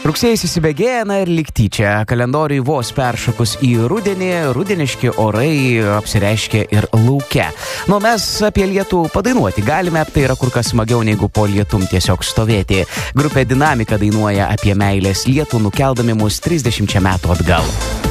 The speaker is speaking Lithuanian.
Rugsėjais įsibėgėja, na ir lyg tyčia, kalendoriui vos peršakus į rudenį, rudeniški orai apsireiškia ir lauke. Nu, mes apie lietų padainuoti galime, tai yra kur kas smagiau negu po lietum tiesiog stovėti. Grupė Dinamika dainuoja apie meilės lietų, nukeldami mus 30 metų atgal.